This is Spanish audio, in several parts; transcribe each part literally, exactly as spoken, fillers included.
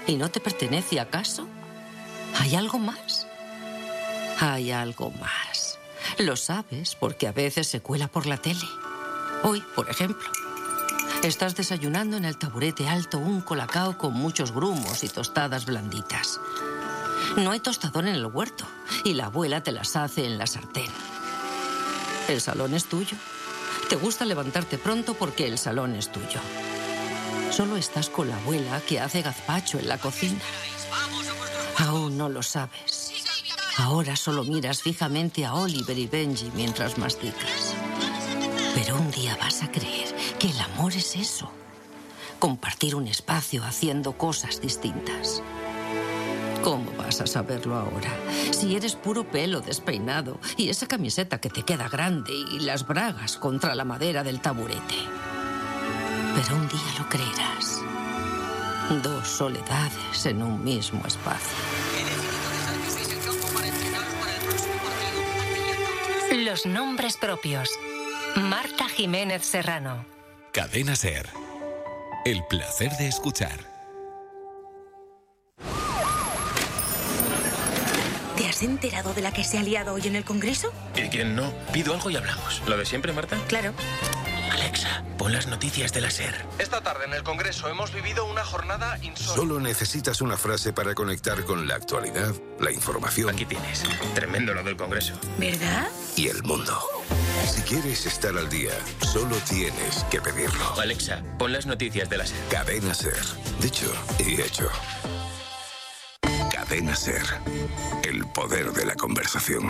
¿Y no te pertenece acaso? ¿Hay algo más? Hay algo más. Lo sabes porque a veces se cuela por la tele. Hoy, por ejemplo, estás desayunando en el taburete alto un colacao con muchos grumos y tostadas blanditas. No hay tostador en el huerto y la abuela te las hace en la sartén. El salón es tuyo. Te gusta levantarte pronto porque el salón es tuyo. Solo estás con la abuela que hace gazpacho en la cocina. Aún no lo sabes. Ahora solo miras fijamente a Oliver y Benji mientras masticas. Pero un día vas a creer que el amor es eso. Compartir un espacio haciendo cosas distintas. ¿Cómo vas a saberlo ahora? Si eres puro pelo despeinado y esa camiseta que te queda grande y las bragas contra la madera del taburete. Pero un día lo creerás. Dos soledades en un mismo espacio. Los nombres propios. Marta Jiménez Serrano. Cadena SER. El placer de escuchar. ¿Te has enterado de la que se ha liado hoy en el Congreso? ¿Y quién no? Pido algo y hablamos. ¿Lo de siempre, Marta? Claro. Alexa, pon las noticias de la SER. Esta tarde en el Congreso hemos vivido una jornada insólita. Solo necesitas una frase para conectar con la actualidad, la información. Aquí tienes. Tremendo lo del Congreso. ¿Verdad? Y el mundo. Si quieres estar al día, solo tienes que pedirlo. Alexa, pon las noticias de la SER. Cadena SER. Dicho y hecho. Cadena SER. El poder de la conversación.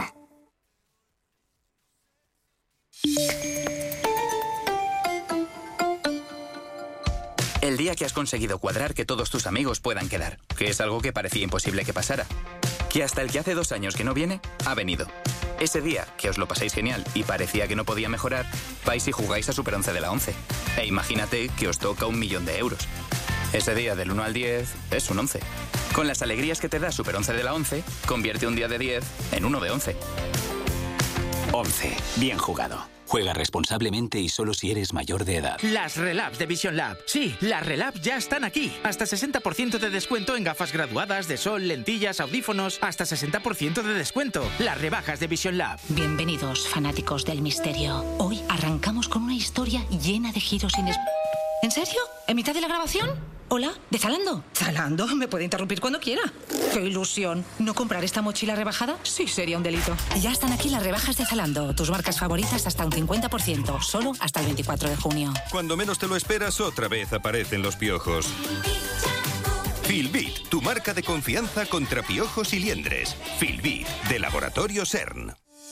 El día que has conseguido cuadrar que todos tus amigos puedan quedar, que es algo que parecía imposible que pasara. Que hasta el que hace dos años que no viene, ha venido. Ese día, que os lo pasáis genial y parecía que no podía mejorar, vais y jugáis a Super once de la once. E imagínate que os toca un millón de euros. Ese día del uno al diez es un once. Con las alegrías que te da Super once de la once, convierte un día de diez en uno de once. once. Bien jugado. Juega responsablemente y solo si eres mayor de edad. Las Relabs de Vision Lab. Sí, las Relabs ya están aquí. Hasta sesenta por ciento de descuento en gafas graduadas, de sol, lentillas, audífonos. Hasta sesenta por ciento de descuento. Las rebajas de Vision Lab. Bienvenidos, fanáticos del misterio. Hoy arrancamos con una historia llena de giros inesp... ¿En serio? ¿En mitad de la grabación? Hola, ¿de Zalando? ¿Zalando? Me puede interrumpir cuando quiera. ¡Qué ilusión! ¿No comprar esta mochila rebajada? Sí, sería un delito. Ya están aquí las rebajas de Zalando. Tus marcas favoritas hasta un cincuenta por ciento. Solo hasta el veinticuatro de junio. Cuando menos te lo esperas, otra vez aparecen los piojos. Filbit, tu marca de confianza contra piojos y liendres. Filbit, de Laboratorio CERN.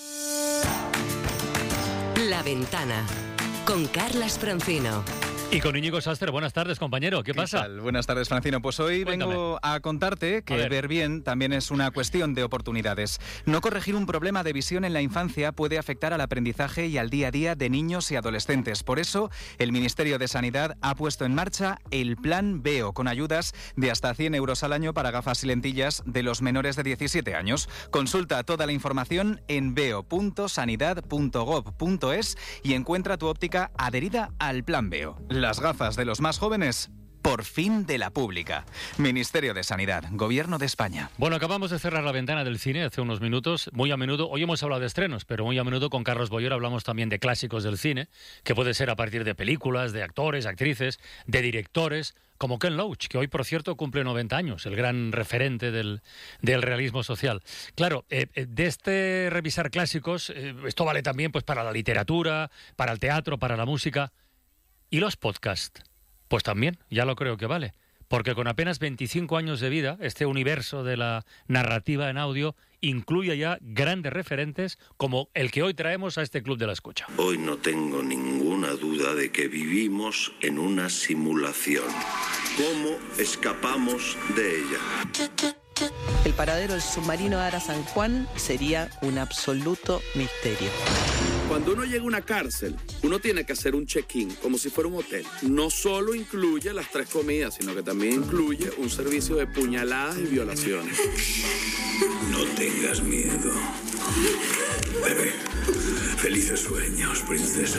La Ventana, con Carlas Francino. Y con Íñigo Sastre. Buenas tardes, compañero. ¿Qué, ¿Qué pasa? Tal? Buenas tardes, Francino. Pues hoy Cuéntame. vengo a contarte que a ver. ver bien también es una cuestión de oportunidades. No corregir un problema de visión en la infancia puede afectar al aprendizaje y al día a día de niños y adolescentes. Por eso, el Ministerio de Sanidad ha puesto en marcha el Plan Veo, con ayudas de hasta cien euros al año para gafas y lentillas de los menores de diecisiete años. Consulta toda la información en veo punto sanidad punto gob punto es y encuentra tu óptica adherida al Plan Veo. Las gafas de los más jóvenes, por fin de la pública. Ministerio de Sanidad, Gobierno de España. Bueno, acabamos de cerrar la ventana del cine hace unos minutos. Muy a menudo, hoy hemos hablado de estrenos, pero muy a menudo con Carlos Boyer hablamos también de clásicos del cine, que puede ser a partir de películas, de actores, actrices, de directores, como Ken Loach, que hoy, por cierto, cumple noventa años, el gran referente del, del realismo social. Claro, eh, de este revisar clásicos, eh, esto vale también pues para la literatura, para el teatro, para la música. ¿Y los podcasts? Pues también, ya lo creo que vale. Porque con apenas veinticinco años de vida, este universo de la narrativa en audio incluye ya grandes referentes como el que hoy traemos a este Club de la Escucha. Hoy no tengo ninguna duda de que vivimos en una simulación. ¿Cómo escapamos de ella? El paradero del submarino Ara San Juan sería un absoluto misterio. Cuando uno llega a una cárcel, uno tiene que hacer un check-in, como si fuera un hotel. No solo incluye las tres comidas, sino que también incluye un servicio de puñaladas y violaciones. No tengas miedo. Bebé, felices sueños, princesa.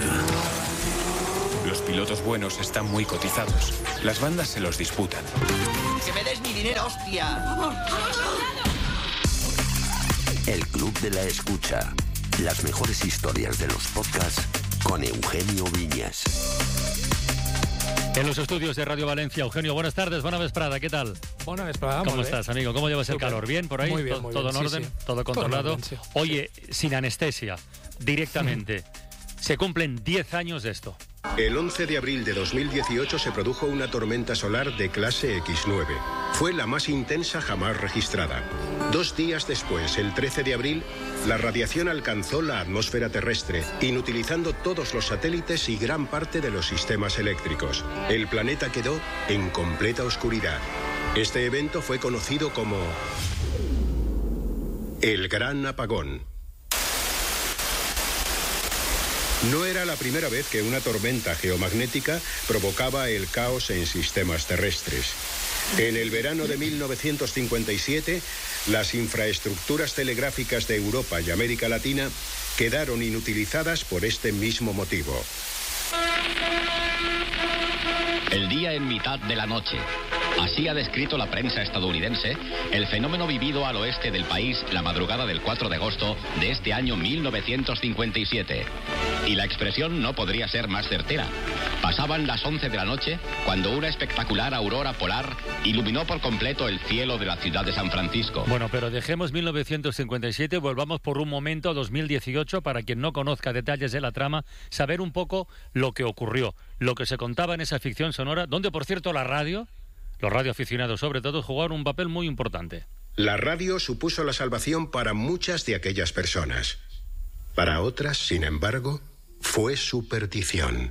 Los pilotos buenos están muy cotizados. Las bandas se los disputan. ¡Que me des mi dinero, hostia! El Club de la Escucha. Las mejores historias de los podcasts con Eugenio Viñas. En los estudios de Radio Valencia, Eugenio, buenas tardes, buena vesprada, ¿qué tal? Buena vesprada. ¿Cómo estás, amigo? ¿Cómo llevas el calor? ¿Bien por ahí? Muy bien, muy ¿Todo bien. en orden? Sí, sí. ¿Todo controlado? Todo en orden, sí. Oye, sin anestesia, directamente, se cumplen diez años de esto. El once de abril de dos mil dieciocho se produjo una tormenta solar de clase equis nueve. Fue la más intensa jamás registrada. Dos días después, el trece de abril, la radiación alcanzó la atmósfera terrestre, inutilizando todos los satélites y gran parte de los sistemas eléctricos. El planeta quedó en completa oscuridad. Este evento fue conocido como el Gran Apagón. No era la primera vez que una tormenta geomagnética provocaba el caos en sistemas terrestres. En el verano de mil novecientos cincuenta y siete, las infraestructuras telegráficas de Europa y América Latina quedaron inutilizadas por este mismo motivo. El día en mitad de la noche. Así ha descrito la prensa estadounidense el fenómeno vivido al oeste del país la madrugada del cuatro de agosto de este año mil novecientos cincuenta y siete. Y la expresión no podría ser más certera. Pasaban las once de la noche cuando una espectacular aurora polar iluminó por completo el cielo de la ciudad de San Francisco. Bueno, pero dejemos mil novecientos cincuenta y siete, volvamos por un momento a dos mil dieciocho para quien no conozca detalles de la trama, saber un poco lo que ocurrió, lo que se contaba en esa ficción sonora, donde por cierto la radio, los radioaficionados sobre todo, jugaron un papel muy importante. La radio supuso la salvación para muchas de aquellas personas. Para otras, sin embargo, fue su perdición.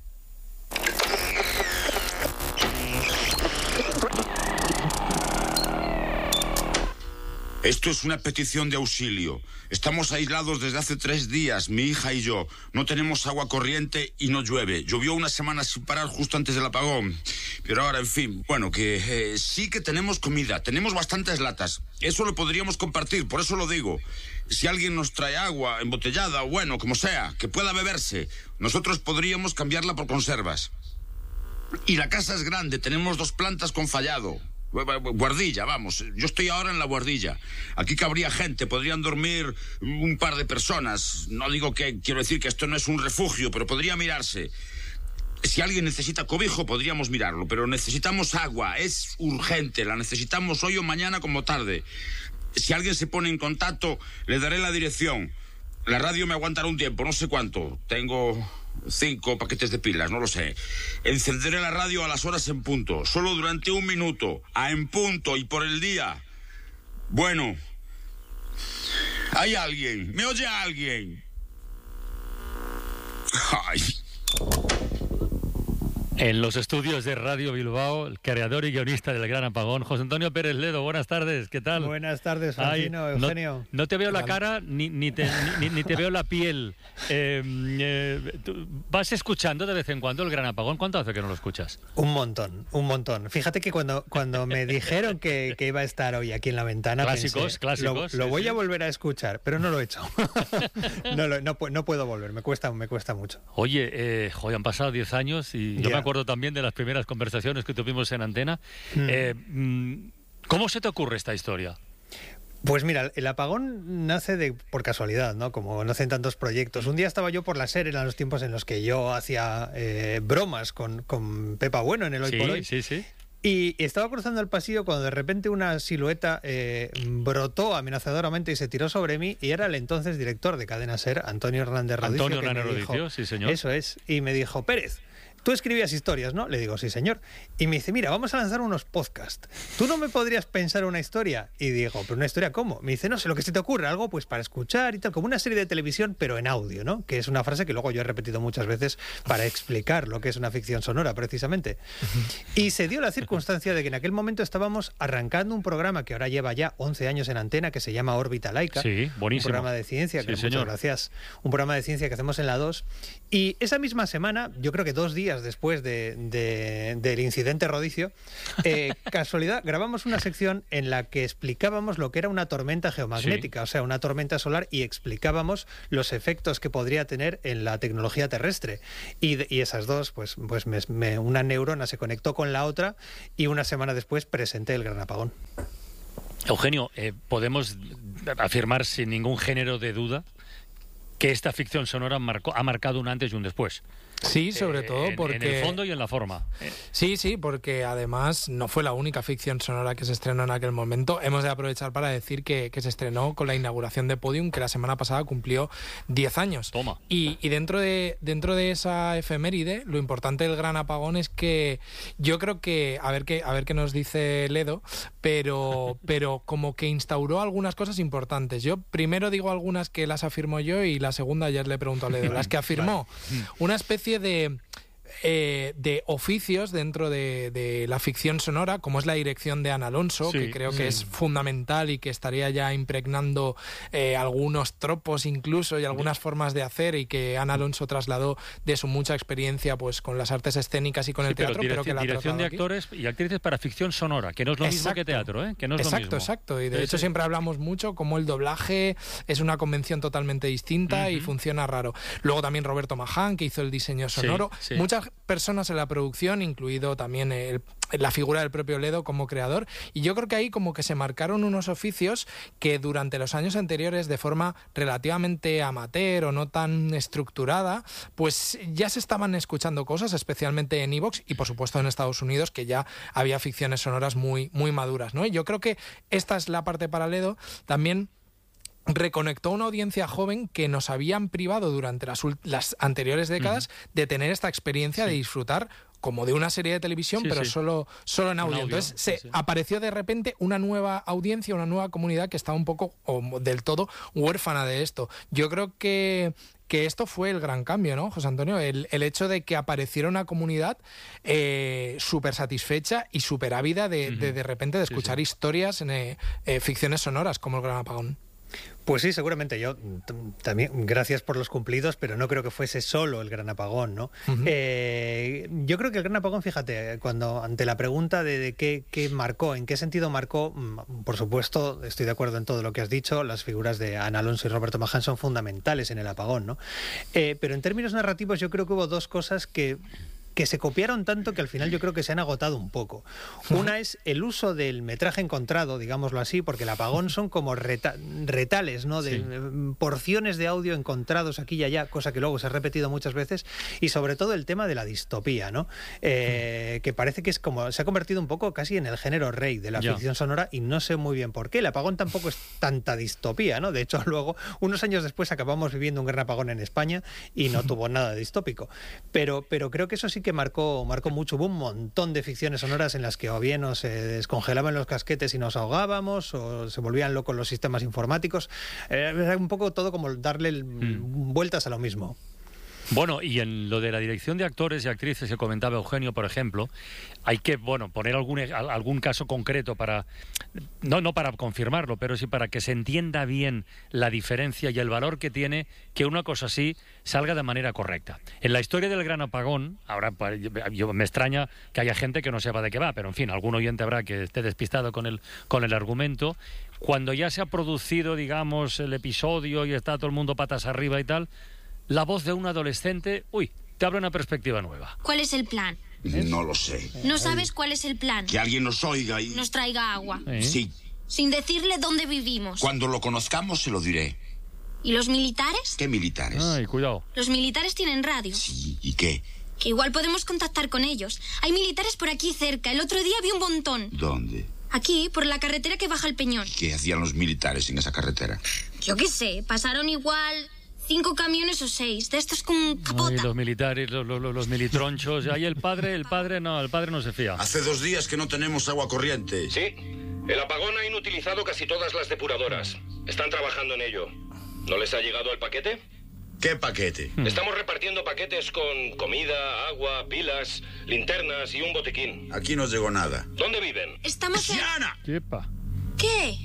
Esto es una petición de auxilio. Estamos aislados desde hace tres días, mi hija y yo. No tenemos agua corriente y no llueve. Llovió una semana sin parar justo antes del apagón. Pero ahora, en fin, bueno, que eh, sí que tenemos comida. Tenemos bastantes latas. Eso lo podríamos compartir, por eso lo digo. Si alguien nos trae agua embotellada o bueno, como sea, que pueda beberse, nosotros podríamos cambiarla por conservas. Y la casa es grande, tenemos dos plantas con fallado. Guardilla, vamos, yo estoy ahora en la guardilla. Aquí cabría gente, podrían dormir un par de personas. No digo que, quiero decir que esto no es un refugio, pero podría mirarse. Si alguien necesita cobijo, podríamos mirarlo, pero necesitamos agua, es urgente, la necesitamos hoy o mañana como tarde. Si alguien se pone en contacto, le daré la dirección. La radio me aguantará un tiempo, no sé cuánto. Tengo cinco paquetes de pilas, no lo sé. Encenderé la radio a las horas en punto, solo durante un minuto, a en punto y por el día. Bueno, hay alguien, ¿me oye alguien? Ay. En los estudios de Radio Bilbao, el creador y guionista del Gran Apagón, José Antonio Pérez Ledo. Buenas tardes, ¿qué tal? Buenas tardes, Francino, Ay, Eugenio. No, no te veo la cara ni, ni, te, ni, ni te veo la piel. Eh, eh, ¿Vas escuchando de vez en cuando el Gran Apagón? ¿Cuánto hace que no lo escuchas? Un montón, un montón. Fíjate que cuando, cuando me dijeron que, que iba a estar hoy aquí en la ventana, clásicos, pensé, clásicos. Lo, lo sí, voy sí. a volver a escuchar, pero no lo he hecho. no, lo, no, no puedo volver, me cuesta, me cuesta mucho. Oye, eh, joder, han pasado diez años y yo Ya. me acuerdo también de las primeras conversaciones que tuvimos en antena. Mm. Eh, ¿Cómo se te ocurre esta historia? Pues mira, el apagón nace de por casualidad, ¿no? Como nacen tantos proyectos. Un día estaba yo por la SER, eran los tiempos en los que yo hacía eh, bromas con, con Pepa Bueno en el Hoy Sí, por Hoy. sí, sí. Y estaba cruzando el pasillo cuando de repente una silueta eh, brotó amenazadoramente y se tiró sobre mí, y era el entonces director de Cadena SER, Antonio Hernández Rodicio. Antonio que me Hernández dijo- Rodicio, sí, señor. Eso es. Y me dijo, Pérez, tú escribías historias, ¿no? Le digo, sí, señor. Y me dice, mira, vamos a lanzar unos podcasts. ¿Tú no me podrías pensar una historia? Y digo, ¿pero una historia cómo? Me dice, no sé, lo que se te ocurre, algo pues para escuchar y tal, como una serie de televisión, pero en audio, ¿no? Que es una frase que luego yo he repetido muchas veces para explicar lo que es una ficción sonora, precisamente. Y se dio la circunstancia de que en aquel momento estábamos arrancando un programa que ahora lleva ya once años en antena, que se llama Órbita Laica. Sí, buenísimo. Un programa de ciencia, Sí, que señor. muchas gracias. Un programa de ciencia que hacemos en la dos. Y esa misma semana, yo creo que dos días días después de, de, del incidente rodicio, eh, casualidad, grabamos una sección en la que explicábamos lo que era una tormenta geomagnética, sí. o sea, una tormenta solar, y explicábamos los efectos que podría tener en la tecnología terrestre. Y, y esas dos, pues, pues me, me, una neurona se conectó con la otra y una semana después presenté el gran apagón. Eugenio, eh, podemos afirmar sin ningún género de duda que esta ficción sonora marcó, ha marcado un antes y un después. Sí, sobre eh, todo en, porque... En el fondo y en la forma. Sí, sí, porque además no fue la única ficción sonora que se estrenó en aquel momento. Hemos de aprovechar para decir que, que se estrenó con la inauguración de Podium, que la semana pasada cumplió diez años. Toma. Y, y dentro de dentro de esa efeméride, lo importante del gran apagón es que yo creo que, a ver qué, a ver qué nos dice Ledo, pero, pero como que instauró algunas cosas importantes. Yo primero digo algunas que las afirmo yo y la segunda ayer le pregunto a Ledo. Las que afirmó, una especie de eh, de oficios dentro de, de la ficción sonora, como es la dirección de Ana Alonso, sí, que creo sí. que es fundamental y que estaría ya impregnando eh, algunos tropos incluso y algunas formas de hacer, y que Ana Alonso trasladó de su mucha experiencia pues con las artes escénicas y con sí, el teatro, pero, pero que la dirección de actores aquí. Y actrices para ficción sonora, que no es lo exacto. mismo que teatro, ¿eh? Que no es exacto, lo mismo. Exacto, y de sí, hecho sí. siempre hablamos mucho como el doblaje es una convención totalmente distinta uh-huh. y funciona raro. Luego también Roberto Maján, que hizo el diseño sonoro. Sí, sí. Muchas personas en la producción, incluido también el, la figura del propio Ledo como creador, y yo creo que ahí como que se marcaron unos oficios que durante los años anteriores, de forma relativamente amateur o no tan estructurada, pues ya se estaban escuchando cosas, especialmente en iVoox y por supuesto en Estados Unidos, que ya había ficciones sonoras muy, muy maduras, ¿no? Y yo creo que esta es la parte para Ledo. También reconectó una audiencia joven que nos habían privado durante las, las anteriores décadas uh-huh. de tener esta experiencia sí. de disfrutar como de una serie de televisión, sí, pero sí. Solo, solo en audio. audio. Entonces se sí, sí. apareció de repente una nueva audiencia, una nueva comunidad que estaba un poco o del todo huérfana de esto. Yo creo que que esto fue el gran cambio, ¿no, José Antonio? El, el hecho de que apareciera una comunidad eh, súper satisfecha y súper ávida de, uh-huh. de de repente de escuchar sí, sí. historias en eh, eh, ficciones sonoras como El Gran Apagón. Pues sí, seguramente. Yo t- también, gracias por los cumplidos, pero no creo que fuese solo el Gran Apagón, ¿no? Uh-huh. Eh, yo creo que el Gran Apagón, fíjate, cuando ante la pregunta de, de qué, qué marcó, en qué sentido marcó, por supuesto, estoy de acuerdo en todo lo que has dicho, las figuras de Ana Alonso y Roberto Maján son fundamentales en el apagón, ¿no? Eh, pero en términos narrativos yo creo que hubo dos cosas que... que se copiaron tanto que al final yo creo que se han agotado un poco. Una es el uso del metraje encontrado, digámoslo así, porque el apagón son como reta- retales, ¿no? De sí. porciones de audio encontrados aquí y allá, cosa que luego se ha repetido muchas veces, y sobre todo el tema de la distopía, ¿no? Eh, que parece que es como se ha convertido un poco casi en el género rey de la ya. ficción sonora, y no sé muy bien por qué. El apagón tampoco es tanta distopía, ¿no? De hecho, luego, unos años después, acabamos viviendo un gran apagón en España y no tuvo nada de distópico. Pero, pero creo que eso sí que marcó, marcó mucho. Hubo un montón de ficciones sonoras en las que o bien o se descongelaban los casquetes y nos ahogábamos, o se volvían locos los sistemas informáticos. Eh, era un poco todo como darle mm. vueltas a lo mismo. Bueno, y en lo de la dirección de actores y actrices que comentaba Eugenio, por ejemplo, hay que, bueno, poner algún algún caso concreto para, no no para confirmarlo, pero sí para que se entienda bien la diferencia y el valor que tiene que una cosa así salga de manera correcta. En la historia del Gran Apagón, ahora yo, me extraña que haya gente que no sepa de qué va, pero en fin, algún oyente habrá que esté despistado con el, con el argumento. Cuando ya se ha producido, digamos, el episodio y está todo el mundo patas arriba y tal, la voz de un adolescente, uy, te abre una perspectiva nueva. ¿Cuál es el plan? No lo sé. ¿No sabes cuál es el plan? Que alguien nos oiga y... Nos traiga agua. ¿Eh? Sí. Sin decirle dónde vivimos. Cuando lo conozcamos se lo diré. ¿Y los militares? ¿Qué militares? Ay, cuidado. Los militares tienen radio. Sí, ¿y qué? Que igual podemos contactar con ellos. Hay militares por aquí cerca. El otro día vi un montón. ¿Dónde? Aquí, por la carretera que baja el Peñón. ¿Qué hacían los militares en esa carretera? Yo qué sé, pasaron igual... Cinco camiones o seis, de estos con capota. Ay, los militares, los, los, los militronchos. Ahí el padre, el padre no, el padre no se fía. Hace dos días que no tenemos agua corriente. Sí, el apagón ha inutilizado casi todas las depuradoras. Están trabajando en ello. ¿No les ha llegado el paquete? ¿Qué paquete? Estamos repartiendo paquetes con comida, agua, pilas, linternas y un botiquín. Aquí no llegó nada. ¿Dónde viven? Estamos en... ¡Siana! Yepa. ¿Qué?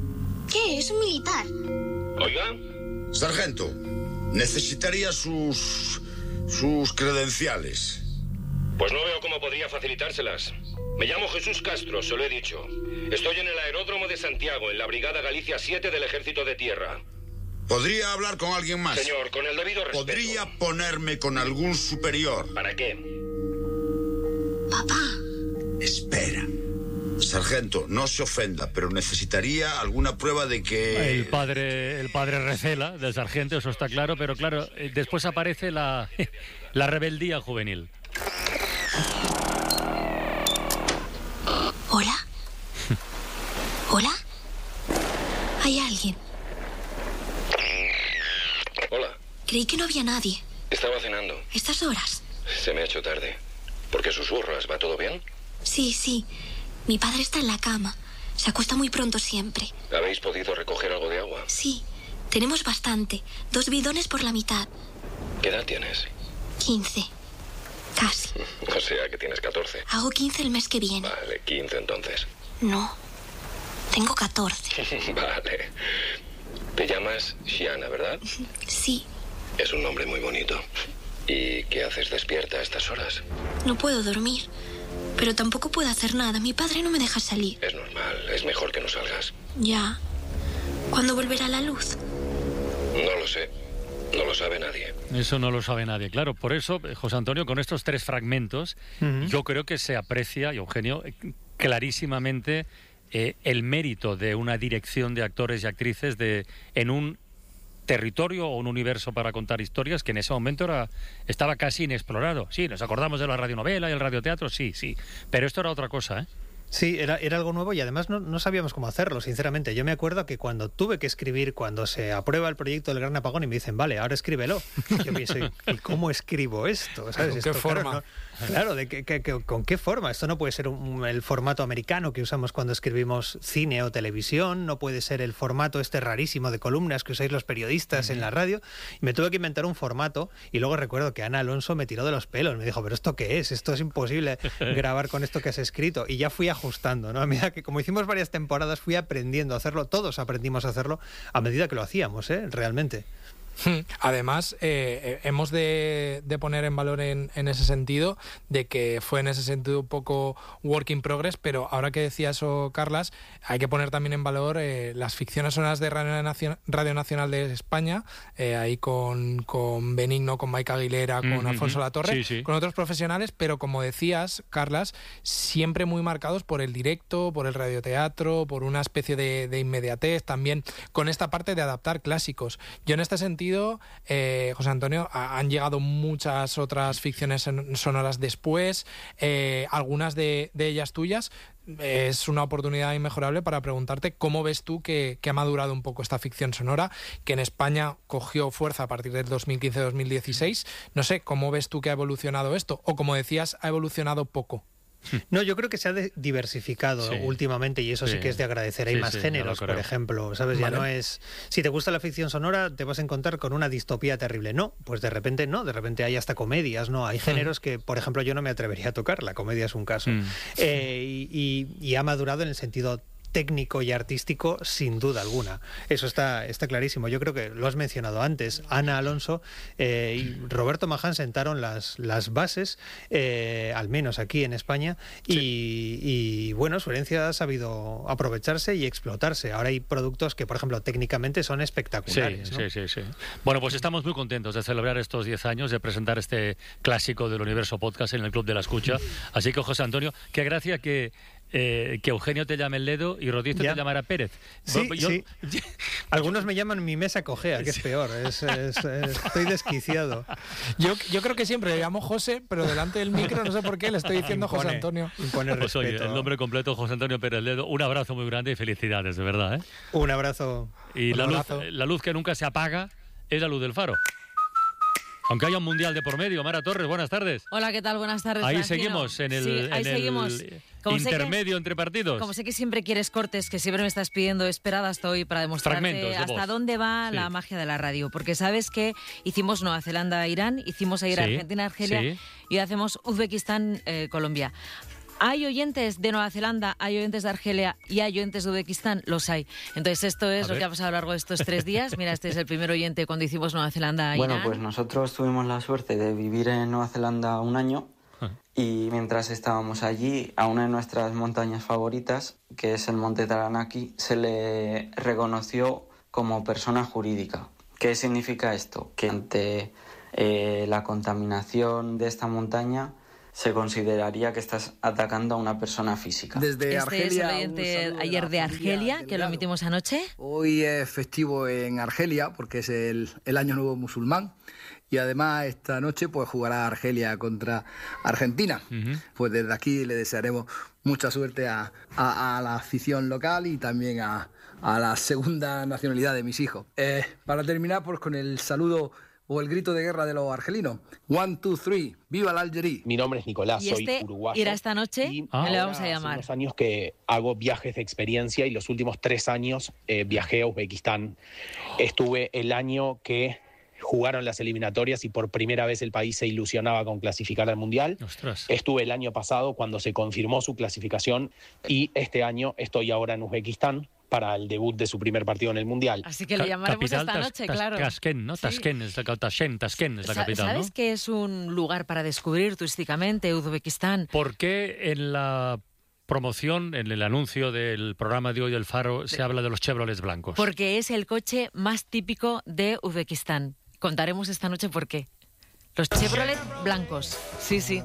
¿Qué? Es un militar. Oiga. Sargento, necesitaría sus... sus credenciales. Pues no veo cómo podría facilitárselas. Me llamo Jesús Castro, se lo he dicho. Estoy en el aeródromo de Santiago, en la Brigada Galicia siete del Ejército de Tierra. ¿Podría hablar con alguien más? Señor, con el debido respeto. ¿Podría ponerme con algún superior? ¿Para qué? Papá. Espera. Sargento, no se ofenda, pero necesitaría alguna prueba de que... El padre, el padre recela del sargento, eso está claro, pero claro, después aparece la, la rebeldía juvenil. ¿Hola? ¿Hola? ¿Hay alguien? Hola. Creí que no había nadie. Estaba cenando. ¿Estas horas? Se me ha hecho tarde. ¿Por qué susurras? ¿Va todo bien? Sí, sí. Mi padre está en la cama. Se acuesta muy pronto siempre. ¿Habéis podido recoger algo de agua? Sí. Tenemos bastante. Dos bidones por la mitad. ¿Qué edad tienes? Quince. Casi. O sea, que tienes catorce. Hago quince el mes que viene. Vale, quince entonces. No. Tengo catorce. Vale. Te llamas Shiana, ¿verdad? Sí. Es un nombre muy bonito. ¿Y qué haces despierta a estas horas? No puedo dormir. Pero tampoco puedo hacer nada. Mi padre no me deja salir. Es normal. Es mejor que no salgas. Ya. ¿Cuándo volverá la luz? No lo sé. No lo sabe nadie. Eso no lo sabe nadie, claro. Por eso, José Antonio, con estos tres fragmentos, uh-huh. yo creo que se aprecia, y Eugenio, clarísimamente eh, el mérito de una dirección de actores y actrices de en un territorio o un universo para contar historias que en ese momento era estaba casi inexplorado. Sí, nos acordamos de la radionovela y el radioteatro, sí, sí. Pero esto era otra cosa, ¿eh? Sí, era, era algo nuevo y además no, no sabíamos cómo hacerlo, sinceramente. Yo me acuerdo que cuando tuve que escribir, cuando se aprueba el proyecto del Gran Apagón y me dicen, vale, ahora escríbelo. Yo pienso, ¿y cómo escribo esto? ¿Sabes? ¿Con esto, qué forma? Claro, no, claro de que, que, que, ¿con qué forma? Esto no puede ser un, el formato americano que usamos cuando escribimos cine o televisión, no puede ser el formato este rarísimo de columnas que usáis los periodistas uh-huh. en la radio. Y me tuve que inventar un formato y luego recuerdo que Ana Alonso me tiró de los pelos. Me dijo, ¿pero esto qué es? Esto es imposible grabar con esto que has escrito. Y ya fui ajustando, ¿no? A medida que, como hicimos varias temporadas, fui aprendiendo a hacerlo. Todos aprendimos a hacerlo a medida que lo hacíamos, ¿eh? Realmente. Además, eh, hemos de, de poner en valor en, en ese sentido, de que fue en ese sentido un poco work in progress, pero ahora que decía eso, Carlas, hay que poner también en valor eh, las ficciones sonoras de Radio, Nacion- Radio Nacional de España, eh, ahí con, con Benigno, con Maica Aguilera, con mm-hmm. Alfonso Latorre, sí, sí. con otros profesionales, pero como decías, Carlas, siempre muy marcados por el directo, por el radioteatro, por una especie de, de inmediatez, también con esta parte de adaptar clásicos. Yo en este sentido Eh, José Antonio, a, han llegado muchas otras ficciones sonoras después, eh, algunas de, de ellas tuyas. Eh, es una oportunidad inmejorable para preguntarte cómo ves tú que, que ha madurado un poco esta ficción sonora, que en España cogió fuerza a partir del dos mil quince dos mil dieciséis. No sé, ¿cómo ves tú que ha evolucionado esto? O como decías, ha evolucionado poco. No, yo creo que se ha diversificado sí. últimamente y eso sí. sí que es de agradecer. Hay sí, más sí, géneros, por ejemplo, ¿sabes? Vale. Ya no es... Si te gusta la ficción sonora, te vas a encontrar con una distopía terrible. No, pues de repente no, de repente hay hasta comedias, ¿no? Hay géneros que, por ejemplo, yo no me atrevería a tocar, la comedia es un caso. Mm. Eh, y, y, y ha madurado en el sentido técnico y artístico, sin duda alguna. Eso está, está clarísimo. Yo creo que lo has mencionado antes. Ana Alonso eh, y Roberto Maján sentaron las, las bases, eh, al menos aquí en España, sí. y, y bueno, su herencia ha sabido aprovecharse y explotarse. Ahora hay productos que, por ejemplo, técnicamente son espectaculares. Sí, ¿no? sí, sí, sí. Bueno, pues estamos muy contentos de celebrar estos diez años, de presentar este clásico del Universo Podcast en el Club de la Escucha. Así que, José Antonio, qué gracia que Eh, que Eugenio te llame el dedo y Rodrigo te llamara Pérez. Sí, Yo, sí. Algunos me llaman mi mesa cojea, que es peor. Es, es, es, estoy desquiciado. Yo, yo creo que siempre le llamo José, pero delante del micro no sé por qué le estoy diciendo impone, José Antonio. Impone pues respeto. Oye, el nombre completo, José Antonio Pérez Ledo. Un abrazo muy grande y felicidades, de verdad. ¿eh? Un abrazo. Y un la, abrazo. Luz, la luz que nunca se apaga es la luz del faro. Aunque haya un mundial de por medio. Mara Torres, buenas tardes. Hola, ¿qué tal? Buenas tardes, Ahí Francino. seguimos, en el, sí, ahí en seguimos. el como intermedio que, entre partidos. Como sé que siempre quieres cortes, que siempre me estás pidiendo, esperada hasta hoy para demostrarte de hasta voz. dónde va sí. la magia de la radio. Porque sabes que hicimos Nueva Zelanda-Irán, hicimos ayer sí, Argentina-Argelia sí. y hacemos Uzbekistán-Colombia. ¿Hay oyentes de Nueva Zelanda, hay oyentes de Argelia y hay oyentes de Uzbekistán? Los hay. Entonces esto es a lo ver. que ha pasado a lo largo de estos tres días. Mira, este es el primer oyente cuando hicimos Nueva Zelanda-Irán. Bueno, pues nosotros tuvimos la suerte de vivir en Nueva Zelanda un año y mientras estábamos allí, a una de nuestras montañas favoritas, que es el Monte Taranaki, se le reconoció como persona jurídica. ¿Qué significa esto? Que ante eh, la contaminación de esta montaña se consideraría que estás atacando a una persona física. Desde este Argelia, es el oyente ayer de Argelia, que lo emitimos anoche. Hoy es festivo en Argelia porque es el, el Año Nuevo Musulmán. Y además esta noche pues jugará Argelia contra Argentina. Uh-huh. Pues desde aquí le desearemos mucha suerte a, a, a la afición local y también a, a la segunda nacionalidad de mis hijos. Eh, para terminar pues con el saludo o el grito de guerra de los argelinos. One, two, three, ¡viva la Algería! Mi nombre es Nicolás, y soy este uruguayo. Era esta noche, y ah. le vamos a llamar. Hace unos años que hago viajes de experiencia y los últimos tres años eh, viajé a Uzbekistán. Estuve el año que jugaron las eliminatorias y por primera vez el país se ilusionaba con clasificar al Mundial. Ostras. Estuve el año pasado cuando se confirmó su clasificación y este año estoy ahora en Uzbekistán para el debut de su primer partido en el Mundial. Así que le llamaremos capital, esta noche, tas, claro. Tashkent, ¿no? Sí. Tashkent es la, Tashkent, Tashkent es la capital, ¿Sabes ¿no? que es un lugar para descubrir turísticamente, Uzbekistán? ¿Por qué en la promoción, en el anuncio del programa de hoy del Faro, se habla de los Chevrolets blancos? Porque es el coche más típico de Uzbekistán. Contaremos esta noche por qué. Los Chevrolet blancos. Sí, sí.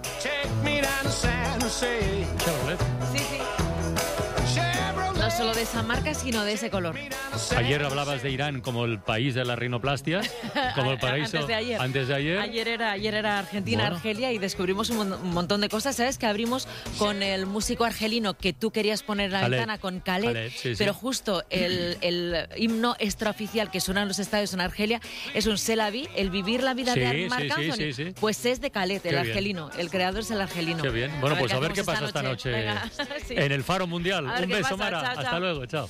Chevrolet. Sí, sí. No solo de esa marca, sino de ese color. Ayer hablabas de Irán como el país de la rinoplastia, como el paraíso. Antes de ayer. Antes de ayer. Ayer era, ayer era Argentina, bueno. Argelia, y descubrimos un, mon- un montón de cosas. ¿Sabes? Que abrimos con el músico argelino que tú querías poner en la Khaled. ventana, con Khaled. Khaled, sí, pero sí. justo el, el himno extraoficial que suena en los estadios en Argelia es un C'est la vie, el vivir la vida Sí, de Marc sí, sí, Anthony. sí, sí. Pues es de Khaled, Qué el bien. argelino. El creador es el argelino. Qué bien. Bueno, pues a ver qué hacemos pasa esta noche, Venga, sí. en el Faro Mundial. A ver Un qué beso, pasa. Mara. Chao, Hasta chao. luego. Chao.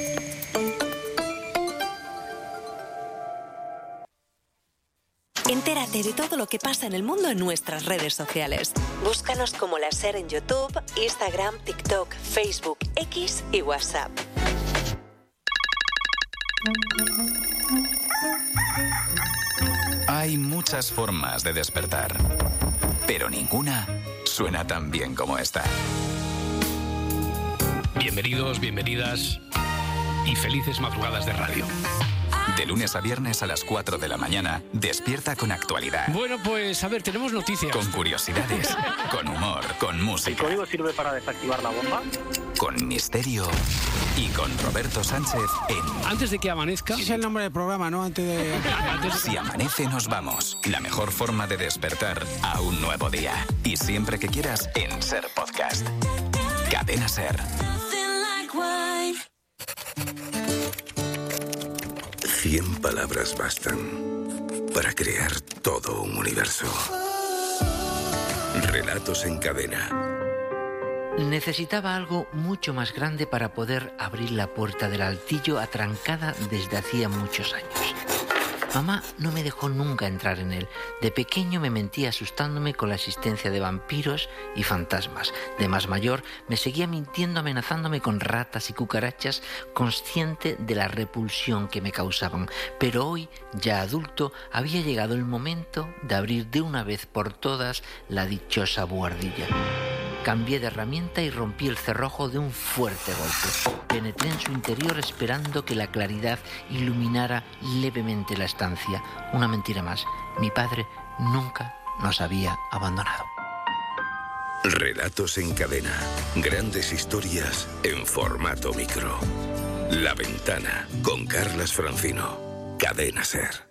Entérate de todo lo que pasa en el mundo en nuestras redes sociales. Búscanos como La Ser en YouTube, Instagram, TikTok, Facebook, X y WhatsApp. Hay muchas formas de despertar, pero ninguna suena tan bien como esta. Bienvenidos, bienvenidas y felices madrugadas de radio. De lunes a viernes a las cuatro de la mañana, despierta con actualidad. Bueno, pues a ver, tenemos noticias. Con curiosidades, con humor, con música. ¿El código sirve para desactivar la bomba? Con misterio y con Roberto Sánchez en... Antes de que amanezca... Ese es el nombre del programa, ¿no? Antes de... Antes de... Si amanece, nos vamos. La mejor forma de despertar a un nuevo día. Y siempre que quieras, en Ser Podcast. Cadena Ser. Cien palabras bastan para crear todo un universo. Relatos en cadena. Necesitaba algo mucho más grande para poder abrir la puerta del altillo atrancada desde hacía muchos años. Mamá no me dejó nunca entrar en él. De pequeño me mentí asustándome con la existencia de vampiros y fantasmas. De más mayor me seguía mintiendo amenazándome con ratas y cucarachas, consciente de la repulsión que me causaban. Pero hoy, ya adulto, había llegado el momento de abrir de una vez por todas la dichosa buhardilla. Cambié de herramienta y rompí el cerrojo de un fuerte golpe. Penetré en su interior esperando que la claridad iluminara levemente la estancia. Una mentira más. Mi padre nunca nos había abandonado. Relatos en cadena. Grandes historias en formato micro. La Ventana con Carlas Francino. Cadena Ser.